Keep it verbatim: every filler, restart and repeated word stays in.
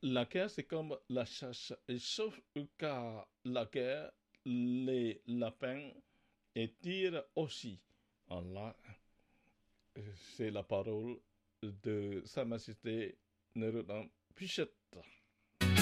la guerre, c'est comme la chasse. Et sauf qu'à la guerre, les lapins et tirent aussi. Allah, c'est la parole de Sa Majesté Nerudan Pichette.